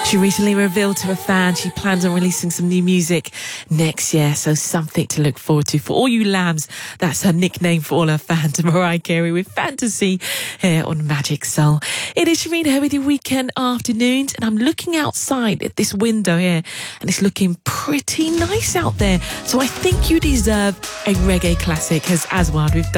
She recently revealed to her fans she plans on releasing some new music next year, so something to look forward to. For all you lambs, that's her nickname for all her fans, Mariah Carey with Fantasy here on Magic Soul. It is Sharina here with your weekend afternoons, and I'm looking outside at this window here, and it's looking pretty nice out there. So I think you deserve a reggae classic as Aswad with